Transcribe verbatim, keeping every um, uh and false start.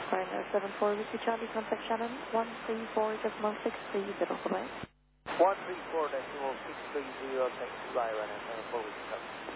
Ryanair seven four Whiskey Charlie, contact Shannon, one three four decimal six three zero, bye-bye. one three four decimal six three zero, taxi by Ryanair seven four Whiskey Charlie.